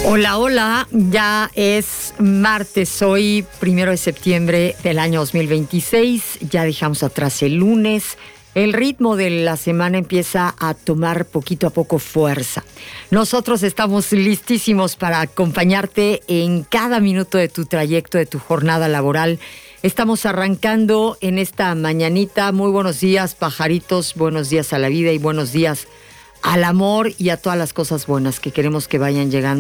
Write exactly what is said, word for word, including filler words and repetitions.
Hola, hola, ya es martes, hoy primero de septiembre del año dos mil veintiséis, ya dejamos atrás el lunes, el ritmo de la semana empieza a tomar poquito a poco fuerza. Nosotros estamos listísimos para acompañarte en cada minuto de tu trayecto, de tu jornada laboral. Estamos arrancando en esta mañanita. Muy buenos días, pajaritos, buenos días a la vida y buenos días al amor y a todas las cosas buenas que queremos que vayan llegando